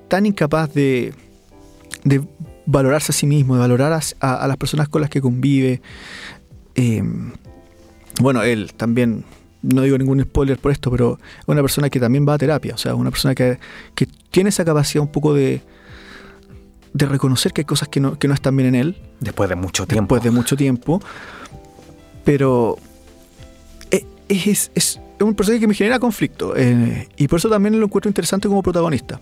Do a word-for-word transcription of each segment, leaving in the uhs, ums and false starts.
tan incapaz de, de valorarse a sí mismo, de valorar a, a, a las personas con las que convive. Eh, bueno, él también, no digo ningún spoiler por esto, pero es una persona que también va a terapia, o sea, una persona que, que tiene esa capacidad un poco de, de reconocer que hay cosas que no, que no están bien en él. Después de mucho tiempo. Después de mucho tiempo. Pero es, es, es un personaje que me genera conflicto, eh, y por eso también lo encuentro interesante como protagonista.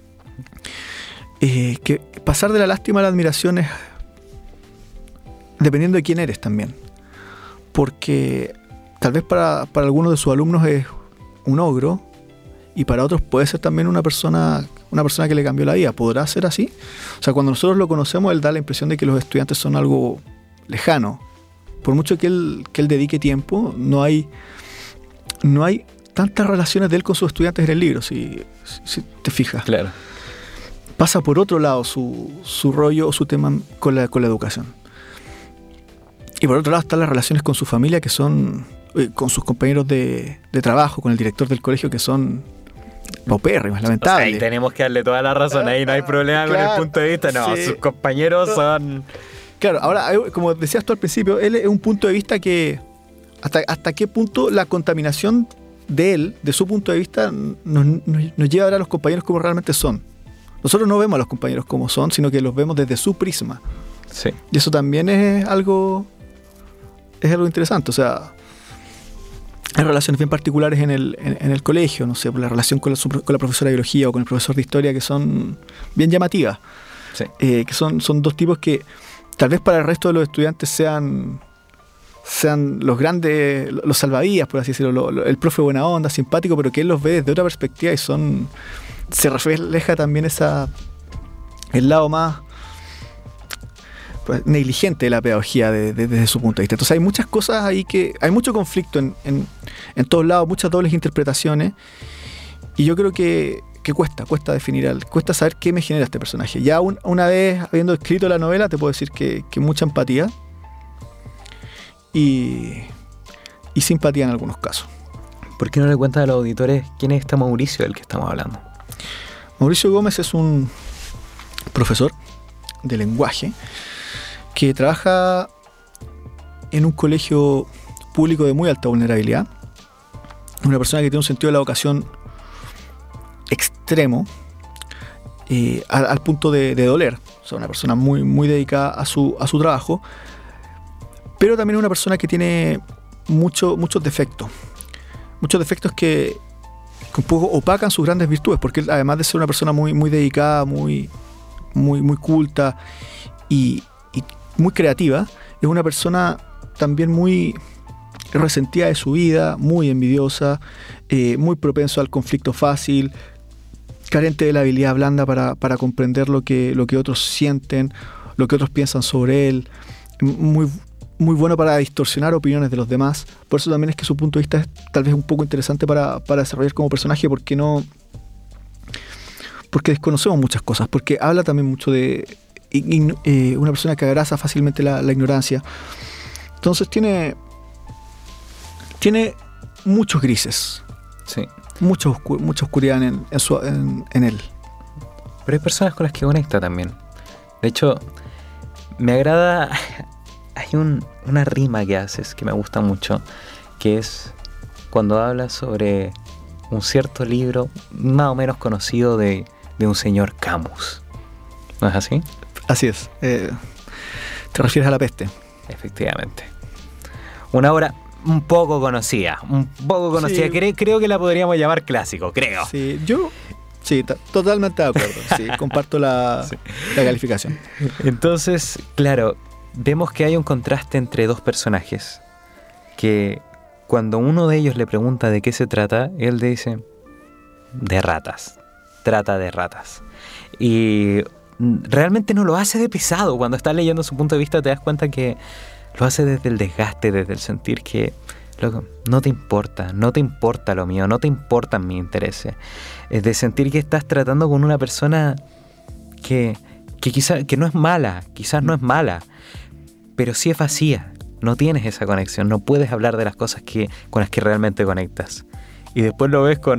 Eh, que pasar de la lástima a la admiración es dependiendo de quién eres también, porque tal vez para, para algunos de sus alumnos es un ogro y para otros puede ser también una persona una persona que le cambió la vida. ¿Podrá ser así? O sea, cuando nosotros lo conocemos, él da la impresión de que los estudiantes son algo lejano. Por mucho que él, que él dedique tiempo, no hay no hay tantas relaciones de él con sus estudiantes en el libro, si, si te fijas. Claro. Pasa por otro lado su, su rollo o su tema con la, con la educación. Y por otro lado están las relaciones con su familia, que son, eh, con sus compañeros de, de trabajo, con el director del colegio, que son paupérrimas, lamentables. O sea, ahí tenemos que darle toda la razón, ahí no hay problema claro, con el punto de vista, no, sí. Sus compañeros son... Claro, ahora, como decías tú al principio, él es un punto de vista que, hasta, hasta qué punto la contaminación de él, de su punto de vista, nos, nos, nos lleva a ver a los compañeros como realmente son. Nosotros no vemos a los compañeros como son, sino que los vemos desde su prisma. Sí. Y eso también es algo es algo interesante. O sea, hay relaciones bien particulares en el, en, en el colegio, no sé, por la relación con la, con la profesora de biología o con el profesor de historia, que son bien llamativas. Sí. Eh, que son, son dos tipos que tal vez para el resto de los estudiantes sean sean los grandes, los salvavidas, por así decirlo, lo, lo, el profe buena onda, simpático, pero que él los ve desde otra perspectiva y son... se refleja también esa el lado más pues, negligente de la pedagogía de, de, desde su punto de vista. Entonces hay muchas cosas ahí que... hay mucho conflicto en, en, en todos lados, muchas dobles interpretaciones, y yo creo que, que cuesta, cuesta definir, al, cuesta saber qué me genera este personaje. Ya un, una vez habiendo escrito la novela te puedo decir que, que mucha empatía y, y simpatía en algunos casos. ¿Por qué no le cuentas a los auditores quién es este Mauricio del que estamos hablando? Mauricio Gómez es un profesor de lenguaje que trabaja en un colegio público de muy alta vulnerabilidad. Una persona que tiene un sentido de la vocación extremo, eh, al, al punto de, de doler. O sea, una persona muy, muy dedicada a su, a su trabajo, pero también una persona que tiene mucho, muchos defectos. Muchos defectos que, que un poco opacan sus grandes virtudes, porque él, además de ser una persona muy, muy dedicada, muy, muy, muy culta y, y muy creativa, es una persona también muy resentida de su vida, muy envidiosa, eh, muy propenso al conflicto fácil, carente de la habilidad blanda para, para comprender lo que, lo que otros sienten, lo que otros piensan sobre él, muy muy bueno para distorsionar opiniones de los demás. Por eso también es que su punto de vista es tal vez un poco interesante para, para desarrollar como personaje, porque no porque desconocemos muchas cosas, porque habla también mucho de ign, eh, una persona que abraza fácilmente la, la ignorancia. Entonces tiene tiene muchos grises, sí, mucha, oscur, mucha oscuridad en, en, su, en, en él. Pero hay personas con las que conecta también. De hecho, me agrada... Hay un, una rima que haces que me gusta mucho, que es cuando hablas sobre un cierto libro más o menos conocido de, de un señor Camus. ¿No es así? Así es. Eh, ¿Te refieres a La Peste? Efectivamente. Una obra un poco conocida, un poco conocida. Sí. Creo, creo que la podríamos llamar clásico, creo. Sí, yo... Sí, t- totalmente de acuerdo. Sí, comparto la, sí. la calificación. Entonces, claro... Vemos que hay un contraste entre dos personajes, que cuando uno de ellos le pregunta de qué se trata, él le dice, de ratas, trata de ratas. Y realmente no lo hace de pesado. Cuando estás leyendo su punto de vista te das cuenta que lo hace desde el desgaste, desde el sentir que loco, no te importa, no te importa lo mío, no te importan mis intereses. Es de sentir que estás tratando con una persona que, que, quizá, que no es mala, quizás no es mala, pero sí es vacía, no tienes esa conexión, no puedes hablar de las cosas que, con las que realmente conectas. Y después lo ves con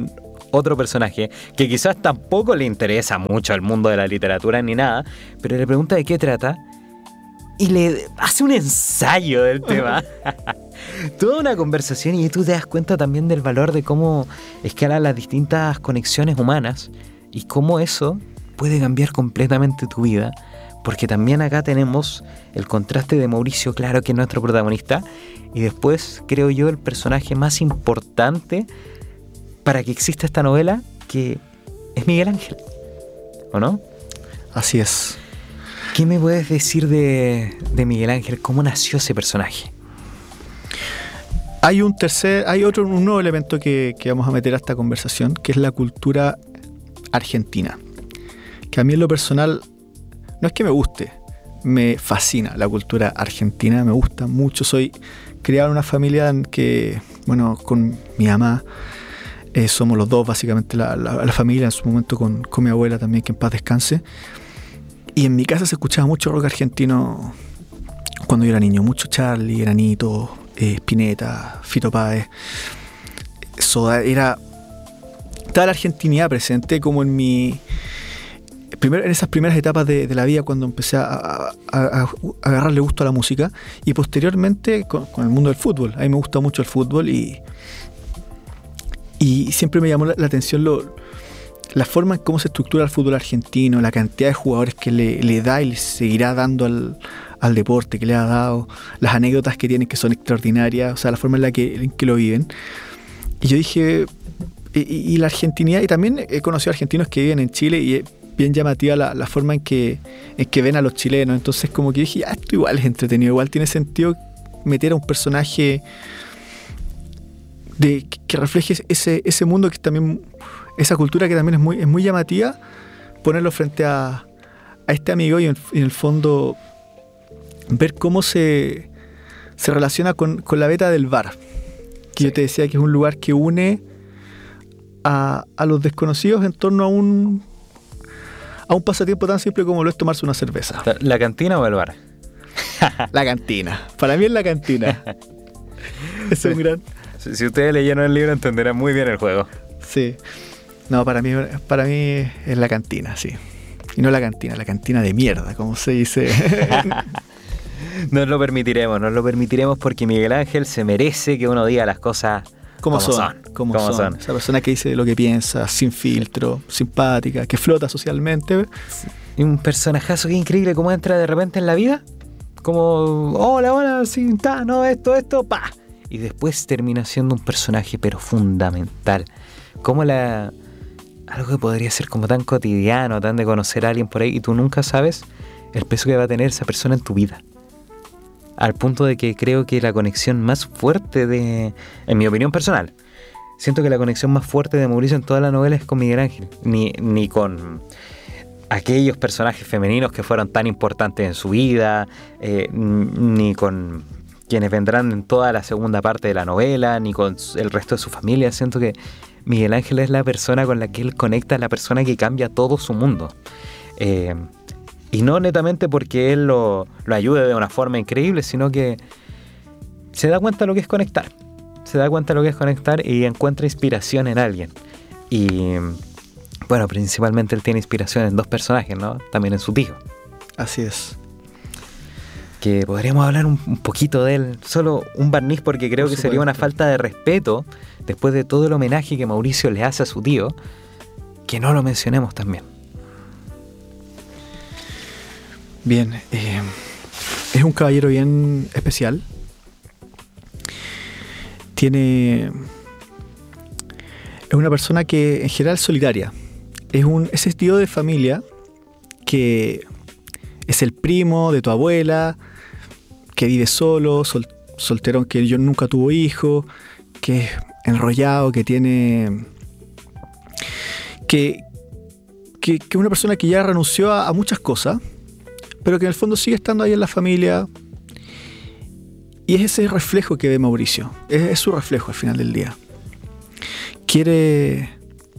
otro personaje que quizás tampoco le interesa mucho al mundo de la literatura ni nada, pero le pregunta de qué trata y le hace un ensayo del tema. Toda una conversación, y tú te das cuenta también del valor de cómo escalan las distintas conexiones humanas y cómo eso puede cambiar completamente tu vida. Porque también acá tenemos el contraste de Mauricio Claro, que es nuestro protagonista, y después, creo yo, el personaje más importante para que exista esta novela, que es Miguel Ángel, ¿o no? Así es. ¿Qué me puedes decir de, de Miguel Ángel? ¿Cómo nació ese personaje? Hay un tercer, hay otro, un nuevo elemento que, que vamos a meter a esta conversación, que es la cultura argentina. Que a mí en lo personal, no es que me guste, me fascina la cultura argentina, me gusta mucho. Soy criado en una familia en que, bueno, con mi mamá, eh, somos los dos básicamente la, la, la familia, en su momento con, con mi abuela también, que en paz descanse. Y en mi casa se escuchaba mucho rock argentino cuando yo era niño, mucho Charly, Granito, eh, Spinetta, Fito Páez, Soda. Era toda la argentinidad presente como en mi... Primero, en esas primeras etapas de, de la vida, cuando empecé a, a, a, a agarrarle gusto a la música, y posteriormente con, con el mundo del fútbol. A mí me gusta mucho el fútbol y, y siempre me llamó la, la atención lo, la forma en cómo se estructura el fútbol argentino, la cantidad de jugadores que le, le da y le seguirá dando al, al deporte, que le ha dado, las anécdotas que tienen que son extraordinarias, o sea, la forma en la que, en que lo viven. Y yo dije, y, y la argentinidad, y también he conocido argentinos que viven en Chile y bien llamativa la, la forma en que, en que ven a los chilenos. Entonces como que dije, ah, esto igual es entretenido, igual tiene sentido meter a un personaje de, que refleje ese, ese mundo, que también, esa cultura que también es muy, es muy llamativa, ponerlo frente a, a este amigo y en, en el fondo ver cómo se, se relaciona con, con la beta del bar, que sí. Yo te decía que es un lugar que une a, a los desconocidos en torno a un a un pasatiempo tan simple como lo es tomarse una cerveza. ¿La cantina o el bar? La cantina. Para mí es la cantina. Eso es un gran... Si, si ustedes leyeron el libro entenderán muy bien el juego. Sí. No, para mí, para mí es la cantina, sí. Y no la cantina, la cantina de mierda, como se dice. Nos lo permitiremos, nos lo permitiremos porque Miguel Ángel se merece que uno diga las cosas... ¿Cómo, ¿Cómo son? son? ¿Cómo, ¿Cómo son? son? Esa persona que dice lo que piensa, sin filtro, simpática, que flota socialmente. Y un personajazo que increíble cómo entra de repente en la vida. Como, hola, hola, sí, ta, no, esto, esto, pa. Y después termina siendo un personaje pero fundamental. Como la... Algo que podría ser como tan cotidiano, tan de conocer a alguien por ahí y tú nunca sabes el peso que va a tener esa persona en tu vida. Al punto de que creo que la conexión más fuerte de... En mi opinión personal, siento que la conexión más fuerte de Mauricio en toda la novela es con Miguel Ángel. Ni, ni con aquellos personajes femeninos que fueron tan importantes en su vida, eh, ni con quienes vendrán en toda la segunda parte de la novela, ni con el resto de su familia. Siento que Miguel Ángel es la persona con la que él conecta, la persona que cambia todo su mundo. Eh... Y no netamente porque él lo, lo ayude de una forma increíble, sino que se da cuenta de lo que es conectar. Se da cuenta de lo que es conectar y encuentra inspiración en alguien. Y bueno, principalmente él tiene inspiración en dos personajes, ¿no? También en su tío. Así es. Que podríamos hablar un, un poquito de él, solo un barniz, porque creo Por que supuesto. Sería una falta de respeto, después de todo el homenaje que Mauricio le hace a su tío, que no lo mencionemos también. Bien, eh, es un caballero bien especial. Tiene... Es una persona que en general es solitaria. Es un ese estilo de familia que es el primo de tu abuela, que vive solo, sol, solterón, que yo nunca tuvo hijo, que es enrollado, que tiene... Que, que, que es una persona que ya renunció a, a muchas cosas, pero que en el fondo sigue estando ahí en la familia. Y es ese reflejo que ve Mauricio. Es, es su reflejo al final del día. Quiere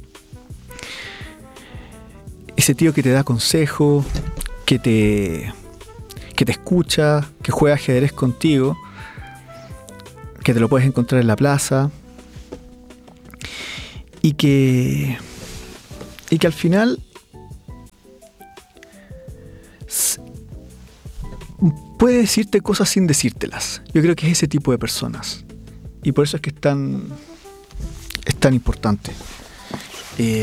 ese tío que te da consejo, que te, que te escucha, que juega ajedrez contigo, que te lo puedes encontrar en la plaza. y que, y que al final puede decirte cosas sin decírtelas. Yo creo que es ese tipo de personas. Y por eso es que es tan, es tan importante. Eh,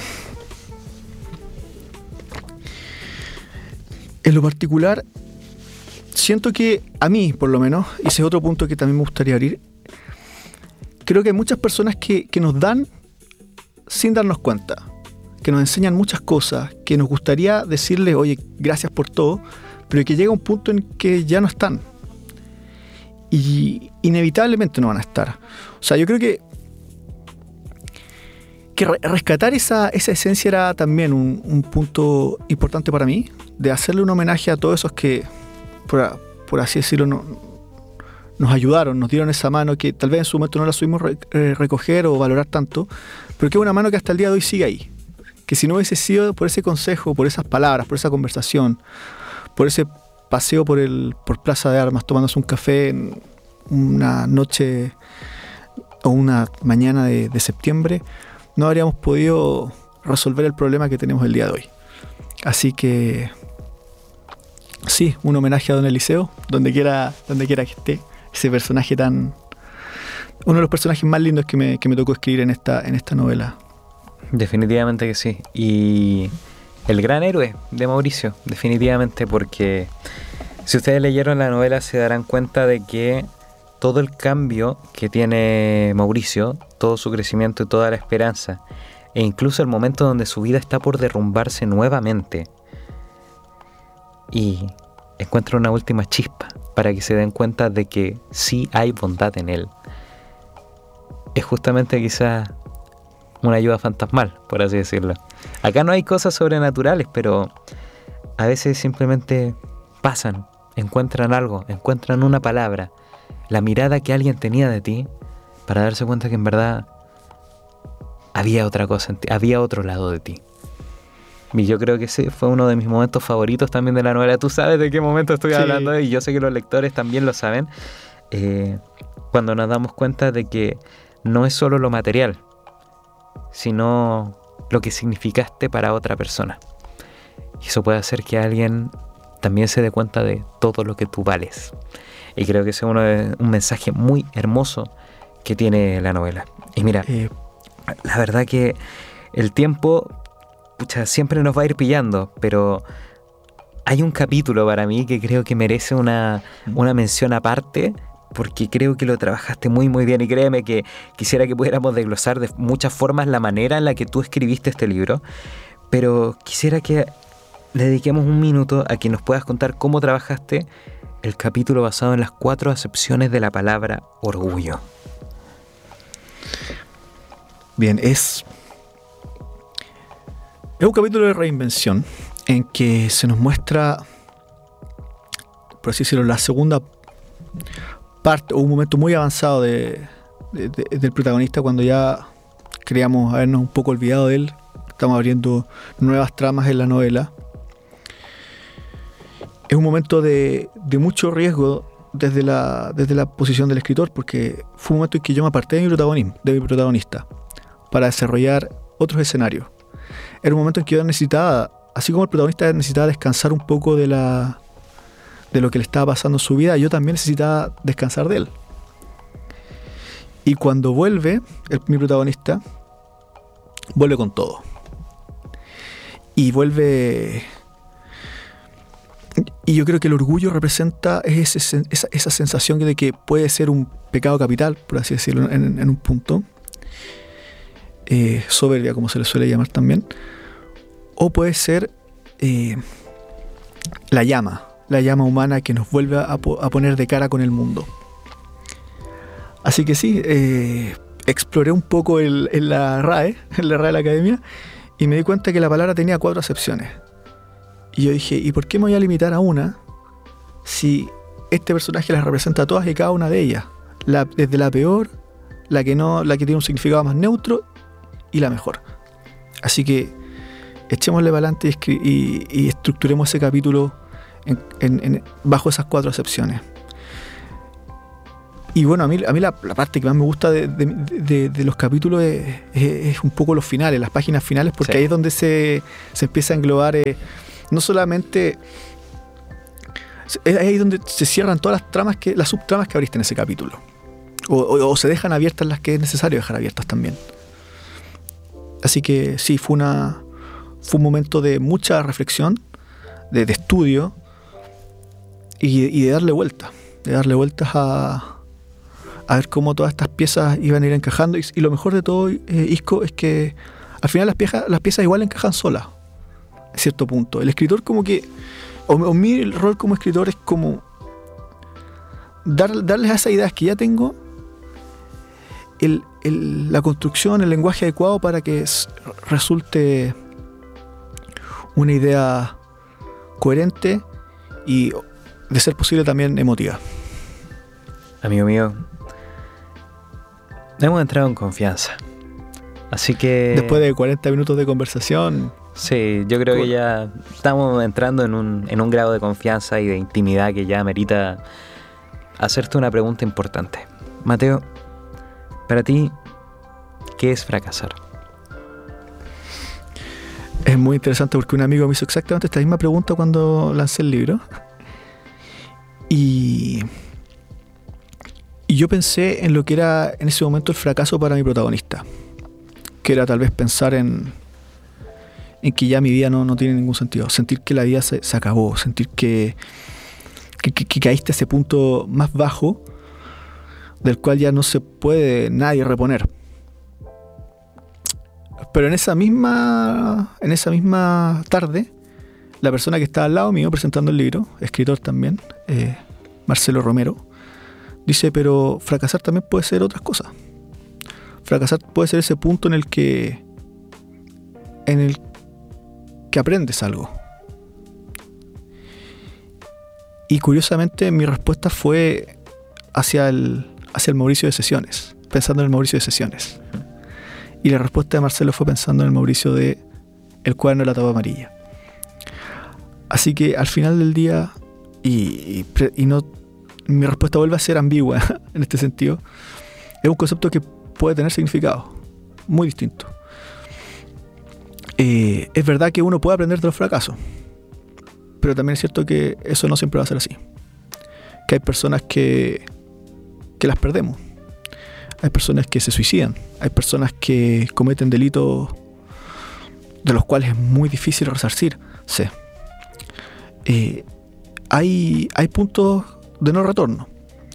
en lo particular, siento que a mí, por lo menos, y ese es otro punto que también me gustaría abrir, creo que hay muchas personas que, que nos dan sin darnos cuenta, que nos enseñan muchas cosas, que nos gustaría decirles, oye, gracias por todo, pero que llega un punto en que ya no están. Y inevitablemente no van a estar. O sea, yo creo que, que re- rescatar esa, esa esencia era también un, un punto importante para mí, de hacerle un homenaje a todos esos que, por, por así decirlo, no, nos ayudaron, nos dieron esa mano que tal vez en su momento no la supimos re- eh, recoger o valorar tanto, pero que es una mano que hasta el día de hoy sigue ahí. Que si no hubiese sido por ese consejo, por esas palabras, por esa conversación, por ese paseo por el por Plaza de Armas, tomándose un café en una noche o una mañana de, de septiembre, no habríamos podido resolver el problema que tenemos el día de hoy. Así que sí, un homenaje a don Eliseo, donde quiera, donde quiera que esté, ese personaje tan... uno de los personajes más lindos que me, que me tocó escribir en esta, en esta novela. Definitivamente que sí. Y el gran héroe de Mauricio, definitivamente, porque si ustedes leyeron la novela se darán cuenta de que todo el cambio que tiene Mauricio, todo su crecimiento y toda la esperanza, e incluso el momento donde su vida está por derrumbarse nuevamente, y encuentra una última chispa para que se den cuenta de que sí hay bondad en él, es justamente quizás una ayuda fantasmal, por así decirlo. Acá no hay cosas sobrenaturales, pero a veces simplemente pasan, encuentran algo, encuentran una palabra, la mirada que alguien tenía de ti, para darse cuenta que en verdad había otra cosa en ti, había otro lado de ti. Y yo creo que ese fue uno de mis momentos favoritos también de la novela. Tú sabes de qué momento estoy sí. hablando, y yo sé que los lectores también lo saben. Eh, cuando nos damos cuenta de que no es solo lo material, sino lo que significaste para otra persona. Y eso puede hacer que alguien también se dé cuenta de todo lo que tú vales. Y creo que ese es uno de, un mensaje muy hermoso que tiene la novela. Y mira, eh, la verdad que el tiempo, pucha, siempre nos va a ir pillando, pero hay un capítulo para mí que creo que merece una, una mención aparte, porque creo que lo trabajaste muy muy bien, y créeme que quisiera que pudiéramos desglosar de muchas formas la manera en la que tú escribiste este libro, pero quisiera que le dediquemos un minuto a que nos puedas contar cómo trabajaste el capítulo basado en las cuatro acepciones de la palabra orgullo. Bien, es, es un capítulo de reinvención en que se nos muestra, por así decirlo, la segunda parte o un momento muy avanzado de, de, de, del protagonista, cuando ya creíamos habernos un poco olvidado de él. Estamos abriendo nuevas tramas en la novela. Es un momento de, de mucho riesgo desde la, desde la posición del escritor, porque fue un momento en que yo me aparté de mi protagonismo, de mi protagonista, para desarrollar otros escenarios. Era un momento en que yo necesitaba, así como el protagonista necesitaba descansar un poco de la de lo que le estaba pasando en su vida, yo también necesitaba descansar de él. Y cuando vuelve, el, mi protagonista vuelve con todo. Y vuelve... Y yo creo que el orgullo representa ese, esa, esa sensación de que puede ser un pecado capital, por así decirlo, en, en un punto. Eh, soberbia, como se le suele llamar también. O puede ser eh, la llama, la llama humana que nos vuelve a, po- a poner de cara con el mundo. Así que sí, eh, exploré un poco el, en la R A E, en la R A E de la Academia, y me di cuenta que la palabra tenía cuatro acepciones. Y yo dije, ¿y por qué me voy a limitar a una si este personaje las representa todas y cada una de ellas? La, desde la peor, la que no, la que tiene un significado más neutro, y la mejor. Así que echémosle para adelante y, escri- y, y estructuremos ese capítulo en, en, en, bajo esas cuatro acepciones. Y bueno, a mí, a mí la, la parte que más me gusta de, de, de, de los capítulos es, es, es un poco los finales, las páginas finales, porque sí. ahí es donde se, se empieza a englobar eh, no solamente... Es ahí donde se cierran todas las tramas, que las subtramas que abriste en ese capítulo. O, o, o se dejan abiertas las que es necesario dejar abiertas también. Así que sí, fue, una, fue un momento de mucha reflexión, de, de estudio y, y de darle vueltas, de darle vueltas a... a ver cómo todas estas piezas iban a ir encajando. Y, y lo mejor de todo, eh, Isco, es que al final las piezas, las piezas igual encajan solas, a cierto punto. El escritor como que, o, o mi rol como escritor es como dar, darles a esas ideas que ya tengo el, el, la construcción, el lenguaje adecuado para que es, resulte una idea coherente y, de ser posible, también emotiva. Amigo mío, hemos entrado en confianza. Así que... Después de cuarenta minutos de conversación... Sí, yo creo que ya estamos entrando en un, en un grado de confianza y de intimidad que ya merita hacerte una pregunta importante. Mateo, para ti, ¿qué es fracasar? Es muy interesante porque un amigo me hizo exactamente esta misma pregunta cuando lancé el libro. Y... Y yo pensé en lo que era en ese momento el fracaso para mi protagonista, que era tal vez pensar en, en que ya mi vida no, no tiene ningún sentido, sentir que la vida se, se acabó, sentir que, que, que, que caíste a ese punto más bajo del cual ya no se puede nadie reponer. Pero en esa misma, en esa misma tarde, la persona que estaba al lado mío presentando el libro, escritor también, eh, Marcelo Romero, dice, pero fracasar también puede ser otras cosas. Fracasar puede ser ese punto en el que en el que aprendes algo. Y curiosamente mi respuesta fue hacia el, hacia el Mauricio de Sesiones, pensando en el Mauricio de Sesiones. Y la respuesta de Marcelo fue pensando en el Mauricio de El cuaderno de la tapa amarilla. Así que al final del día, y, y, y no... mi respuesta vuelve a ser ambigua en este sentido. Es un concepto que puede tener significado muy distinto. Eh, es verdad que uno puede aprender de los fracasos, pero también es cierto que eso no siempre va a ser así. Que hay personas que, que las perdemos. Hay personas que se suicidan. Hay personas que cometen delitos de los cuales es muy difícil resarcirse. Eh, hay, hay puntos de no retorno.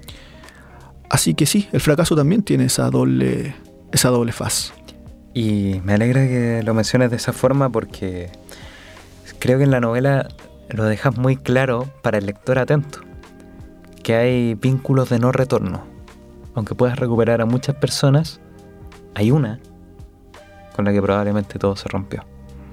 Así que sí, el fracaso también tiene esa doble, esa doble faz. Y me alegra que lo menciones de esa forma porque creo que en la novela lo dejas muy claro para el lector atento, que hay vínculos de no retorno. Aunque puedas recuperar a muchas personas, hay una con la que probablemente todo se rompió.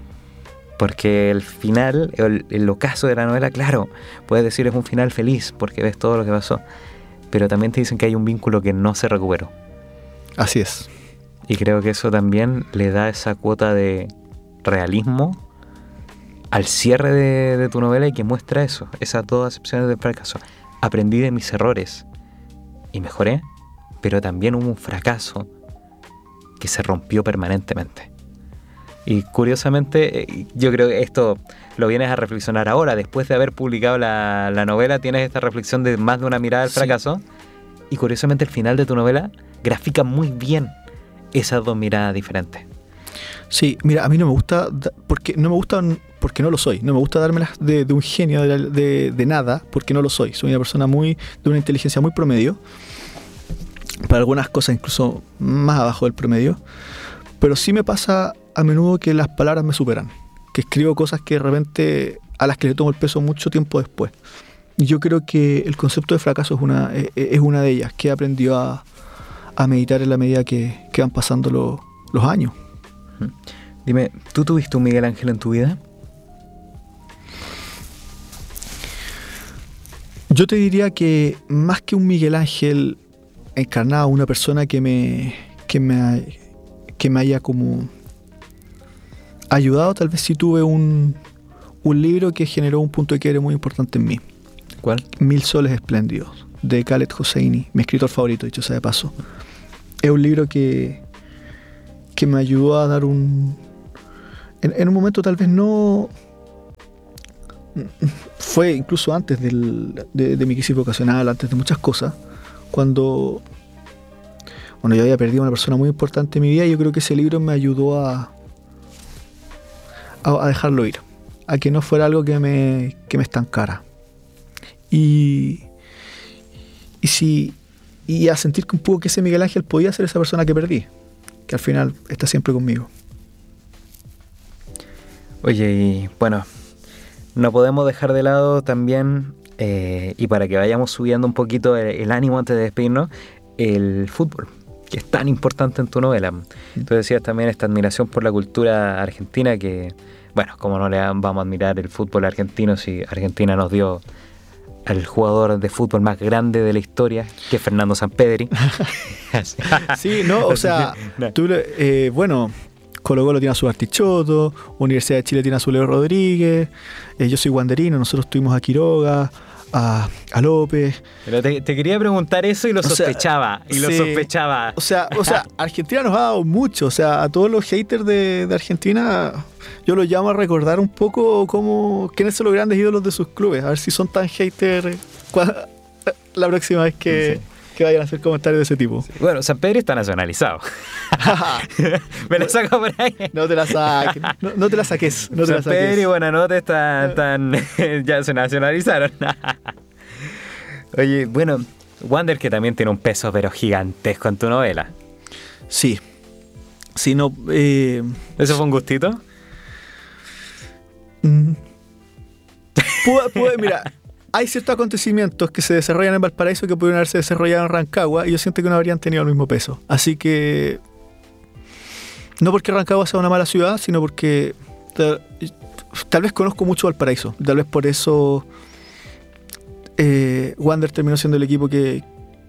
Porque el final, el, el ocaso de la novela, claro, puedes decir es un final feliz porque ves todo lo que pasó, pero también te dicen que hay un vínculo que no se recuperó. Así es. Y creo que eso también le da esa cuota de realismo al cierre de, de tu novela y que muestra eso, esas dos acepciones del fracaso. Aprendí de mis errores y mejoré, pero también hubo un fracaso que se rompió permanentemente. Y curiosamente, yo creo que esto lo vienes a reflexionar ahora, después de haber publicado la, la novela, tienes esta reflexión de más de una mirada al fracaso. Sí. Y curiosamente el final de tu novela grafica muy bien esas dos miradas diferentes. Sí, mira, a mí no me gusta, porque no me gusta porque no lo soy, no me gusta dármelas de, de un genio de, de, de nada, porque no lo soy. Soy una persona muy de una inteligencia muy promedio, para algunas cosas incluso más abajo del promedio, pero sí me pasa a menudo que las palabras me superan, que escribo cosas que de repente a las que le tomo el peso mucho tiempo después. Y yo creo que el concepto de fracaso es una, es una de ellas, que he aprendido a, a meditar en la medida que, que van pasando lo, los años. Dime, ¿tú tuviste un Miguel Ángel en tu vida? Yo te diría que más que un Miguel Ángel encarnado, una persona que me, que me, que me haya como ayudado, tal vez sí tuve un, un libro que generó un punto de quiebre muy importante en mí. ¿Cuál? Mil soles espléndidos. de Khaled Hosseini, mi escritor favorito, dicho sea de paso. Es un libro que, que me ayudó a dar un... En, en un momento tal vez no... Fue incluso antes del, de, de mi crisis vocacional, antes de muchas cosas, cuando... Bueno, yo había perdido a una persona muy importante en mi vida y yo creo que ese libro me ayudó a, a, a dejarlo ir, a que no fuera algo que me, que me estancara. Y, y, si, y a sentir que un poco que ese Miguel Ángel podía ser esa persona que perdí, que al final está siempre conmigo. Oye, y bueno, no podemos dejar de lado también, eh, y para que vayamos subiendo un poquito el, el ánimo antes de despedirnos, el fútbol, que es tan importante en tu novela. Tú decías también esta admiración por la cultura argentina, que, bueno, como no le vamos a admirar el fútbol argentino si Argentina nos dio al jugador de fútbol más grande de la historia, que es Fernando Sampedri. Sí, no, o sea, tú, eh, bueno, Colo Colo tiene a su Artichoto, Universidad de Chile tiene a su Leo Rodríguez, eh, yo soy wanderino, nosotros tuvimos a Quiroga, A, a López. Pero te, te quería preguntar eso y lo o sospechaba. Sea, y lo sí, sospechaba. O sea, o sea, Argentina nos ha dado mucho. O sea, a todos los haters de, de Argentina, yo los llamo a recordar un poco cómo, quiénes son los grandes ídolos de sus clubes. A ver si son tan haters la próxima vez que, sí. que vayan a hacer comentarios de ese tipo. Sí. Bueno, Sampedri está nacionalizado. Me la saco por ahí. No te la saques. No, no te la saques. No Sampedri y Buenanote están, están ya se nacionalizaron. Oye, bueno, Wander, que también tiene un peso pero gigantesco en tu novela. Sí. Sí, no. Eh... ¿Eso fue un gustito? Mm. Pude, pude, mira. Hay ciertos acontecimientos que se desarrollan en Valparaíso que pudieron haberse desarrollado en Rancagua y yo siento que no habrían tenido el mismo peso. Así que, no porque Rancagua sea una mala ciudad, sino porque tal, tal vez conozco mucho Valparaíso. Tal vez por eso eh, Wander terminó siendo el equipo que,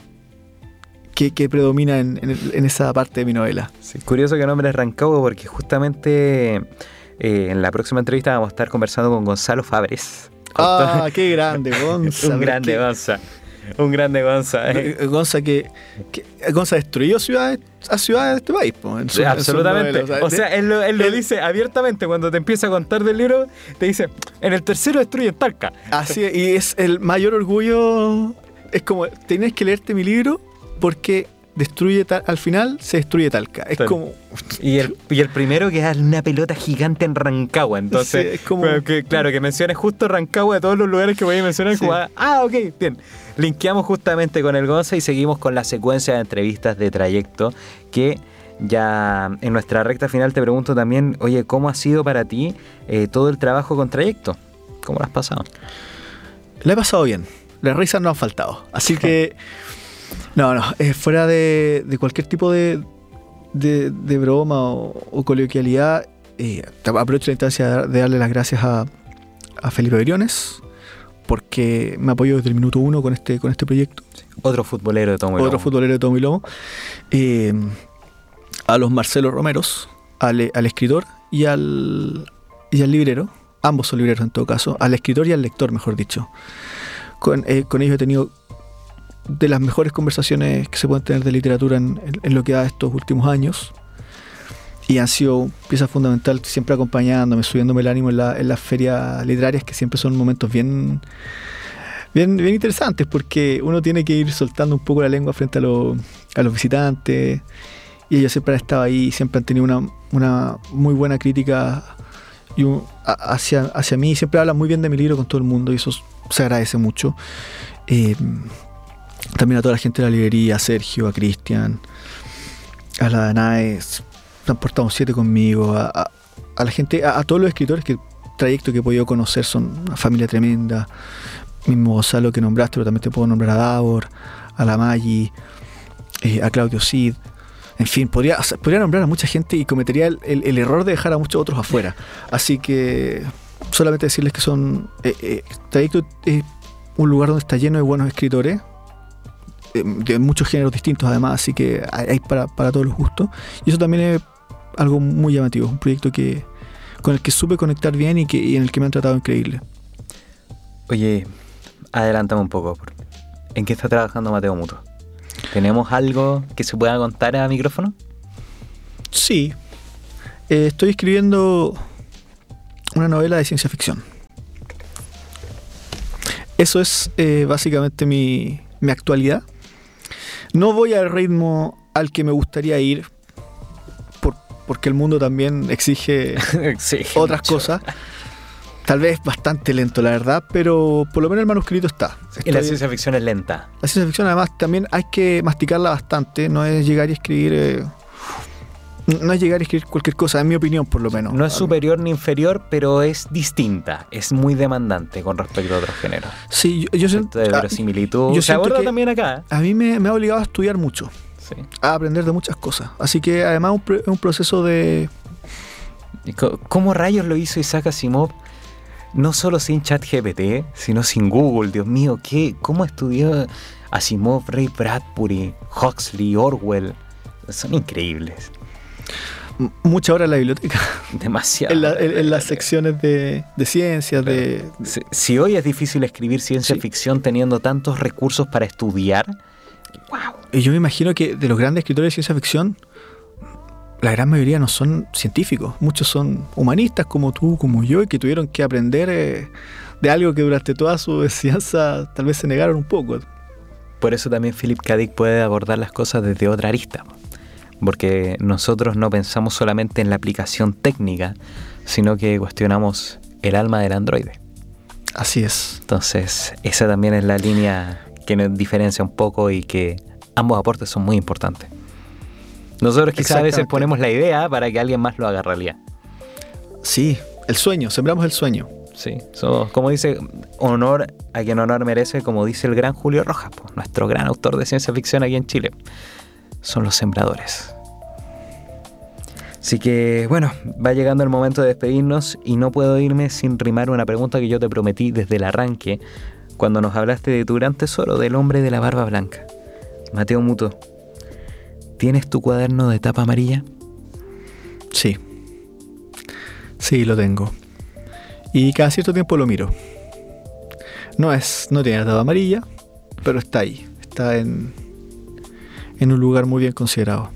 que, que predomina en, en, en esa parte de mi novela. Sí, curioso que nombres Rancagua porque justamente eh, en la próxima entrevista vamos a estar conversando con Gonzalo Fabres. Ah, qué grande, Gonza. Un grande qué... Gonza. Un grande Gonza. Eh. Gonza que, que Gonza destruyó ciudades a ciudades de este país. Po, en su, absolutamente. En su novela, o sea, o sea él, lo, él lo dice abiertamente cuando te empieza a contar del libro. Te dice, en el tercero destruye Talca. Así es, y es el mayor orgullo. Es como, tenés que leerte mi libro porque destruye tal, al final se destruye Talca. Es Tal. como... Y el, y el primero que es una pelota gigante en Rancagua. Entonces, sí, es como... que, claro, que menciones justo Rancagua de todos los lugares que voy a mencionar. Sí. Como, ah, ok, bien. Linkeamos justamente con el Gonza y seguimos con la secuencia de entrevistas de Trayecto, que ya en nuestra recta final te pregunto también, oye, ¿cómo ha sido para ti eh, todo el trabajo con Trayecto? ¿Cómo lo has pasado? Lo he pasado bien. Las risas no han faltado. Así que... No, no, eh, fuera de, de cualquier tipo de, de, de broma o, o coloquialidad, eh, aprovecho la instancia de, de darle las gracias a, a Felipe Briones, porque me apoyó desde el minuto uno con este, con este proyecto. Sí. Otro futbolero de Tomo y Lomo. Otro futbolero de Tomo y Lomo. Eh, a los Marcelo Romeros, al, al escritor y al, y al librero, ambos son libreros en todo caso, al escritor y al lector, mejor dicho. Con, eh, con ellos he tenido de las mejores conversaciones que se pueden tener de literatura en, en, en lo que da estos últimos años, y han sido pieza fundamental, siempre acompañándome, subiéndome el ánimo en, la, en las ferias literarias, que siempre son momentos bien, bien, bien interesantes, porque uno tiene que ir soltando un poco la lengua frente a, lo, a los visitantes, y ellos siempre han estado ahí, siempre han tenido una, una muy buena crítica y un, a, hacia, hacia mí, siempre hablan muy bien de mi libro con todo el mundo, y eso se agradece mucho. Eh, También a toda la gente de la librería, a Sergio, a Cristian, a la Danae, se han portado siete conmigo, a, a, a la gente, a, a todos los escritores que Trayecto que he podido conocer, son una familia tremenda. Mismo Gonzalo que nombraste, pero también te puedo nombrar a Davor, a la Maggi, eh, a Claudio Cid. En fin, podría, o sea, podría nombrar a mucha gente y cometería el, el, el error de dejar a muchos otros afuera. Así que solamente decirles que son eh, eh, Trayecto es un lugar donde está lleno de buenos escritores, de muchos géneros distintos además, así que hay para, para todos los gustos, y eso también es algo muy llamativo, es un proyecto que con el que supe conectar bien y, que, y en el que me han tratado increíble. Oye, adelántame un poco. ¿En qué está trabajando Mateo Muto? ¿Tenemos algo que se pueda contar a micrófono? Sí. Eh, estoy escribiendo una novela de ciencia ficción. Eso es eh, básicamente mi, mi actualidad. No voy al ritmo al que me gustaría ir, por, porque el mundo también exige, exige otras mucho. cosas. Tal vez bastante lento, la verdad, pero por lo menos el manuscrito está. Estoy... Y la ciencia ficción es lenta. La ciencia ficción además también hay que masticarla bastante, no es llegar y escribir... Eh, no es llegar a escribir cualquier cosa, en mi opinión por lo menos. No es superior ni inferior, pero es distinta, es muy demandante con respecto a otros géneros. Sí, yo, yo siento... de verosimilitud, yo se aborda también acá. A mí me, me ha obligado a estudiar mucho, sí. a aprender de muchas cosas. Así que además es un, un proceso de... ¿Cómo rayos lo hizo Isaac Asimov? No solo sin ChatGPT, sino sin Google. Dios mío, ¿qué? ¿Cómo estudió Asimov, Ray Bradbury, Huxley, Orwell? Son increíbles. Mucha hora en la biblioteca. Demasiado. En, la, en, en las secciones de, de ciencias. Claro. de si, si hoy es difícil escribir ciencia sí. ficción teniendo tantos recursos para estudiar, wow. Y yo me imagino que de los grandes escritores de ciencia ficción, la gran mayoría no son científicos. Muchos son humanistas como tú, como yo, y que tuvieron que aprender eh, de algo que durante toda su enseñanza tal vez se negaron un poco. Por eso también Philip K. Dick puede abordar las cosas desde otra arista. Porque nosotros no pensamos solamente en la aplicación técnica, sino que cuestionamos el alma del androide. Así es. Entonces, esa también es la línea que nos diferencia un poco y que ambos aportes son muy importantes. Nosotros quizás a veces ponemos la idea para que alguien más lo haga realidad. Sí, el sueño, sembramos el sueño. Sí, so, como dice, honor a quien honor merece, como dice el gran Julio Rojas, pues, nuestro gran autor de ciencia ficción aquí en Chile. Son los sembradores. Así que, bueno, va llegando el momento de despedirnos y no puedo irme sin rimar una pregunta que yo te prometí desde el arranque, cuando nos hablaste de tu gran tesoro, del hombre de la barba blanca. Mateo Muto, ¿tienes tu cuaderno de tapa amarilla? Sí. Sí, lo tengo. Y cada cierto tiempo lo miro. No es, no tiene la tapa amarilla, pero está ahí. Está en... en un lugar muy bien considerado.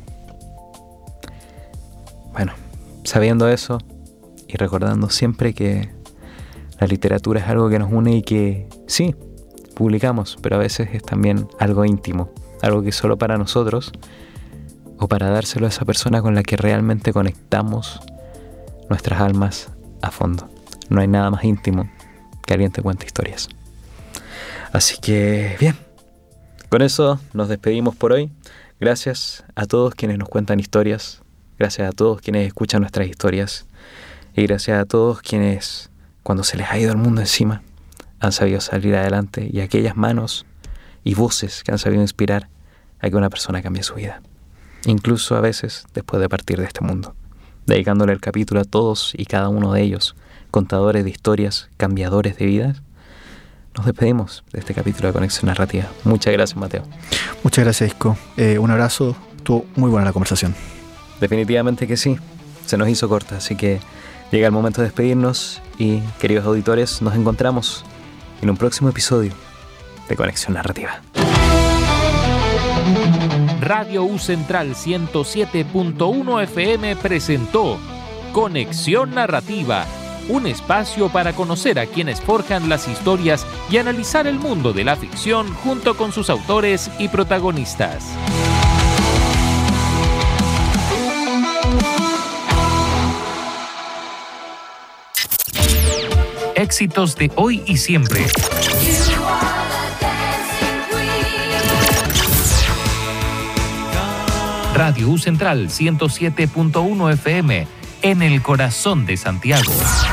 Bueno, sabiendo eso y recordando siempre que la literatura es algo que nos une y que sí, publicamos, pero a veces es también algo íntimo, algo que es solo para nosotros o para dárselo a esa persona con la que realmente conectamos nuestras almas a fondo. No hay nada más íntimo que alguien te cuente historias. Así que, bien. Con eso nos despedimos por hoy. Gracias a todos quienes nos cuentan historias. Gracias a todos quienes escuchan nuestras historias. Y gracias a todos quienes, cuando se les ha ido el mundo encima, han sabido salir adelante. Y a aquellas manos y voces que han sabido inspirar a que una persona cambie su vida. Incluso a veces después de partir de este mundo. Dedicándole el capítulo a todos y cada uno de ellos, contadores de historias, cambiadores de vidas. Nos despedimos de este capítulo de Conexión Narrativa. Muchas gracias, Mateo. Muchas gracias, Isco. Eh, un abrazo. Estuvo muy buena la conversación. Definitivamente que sí. Se nos hizo corta, así que llega el momento de despedirnos y, queridos auditores, nos encontramos en un próximo episodio de Conexión Narrativa. Radio U Central ciento siete punto uno F M presentó Conexión Narrativa, un espacio para conocer a quienes forjan las historias y analizar el mundo de la ficción junto con sus autores y protagonistas. Éxitos de hoy y siempre. Radio U Central ciento siete punto uno F M, en el corazón de Santiago.